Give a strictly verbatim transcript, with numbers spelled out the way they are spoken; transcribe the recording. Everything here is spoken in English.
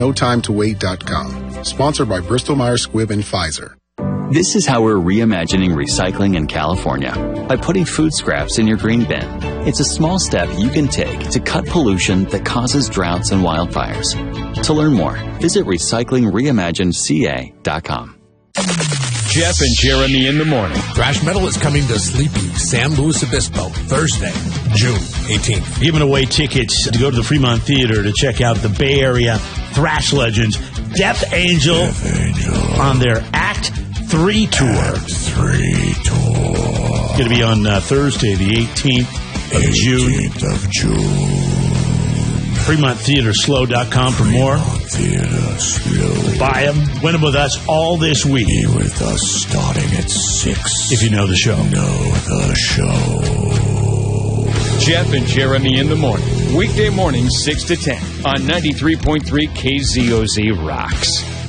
no time to wait dot com. Sponsored by Bristol Myers Squibb and Pfizer. This is how we're reimagining recycling in California, by putting food scraps in your green bin. It's a small step you can take to cut pollution that causes droughts and wildfires. To learn more, visit recycling reimagined c a dot com. Jeff and Jeremy in the morning. Thrash Metal is coming to Sleepy San Luis Obispo Thursday, June eighteenth. Giving away tickets to go to the Fremont Theater to check out the Bay Area thrash legends Death Angel, Death Angel. on their Act three tour. Act three tour. Going to be on uh, Thursday, the eighteenth of June. eighteenth of June. Fremont Theater Slow dot com for more. Theater Slow. Buy them. Win them with us all this week. Be with us starting at six. If you know the show. Know the show. Jeff and Jeremy in the morning. Weekday mornings, six to ten on ninety-three point three K Z O Z Rocks.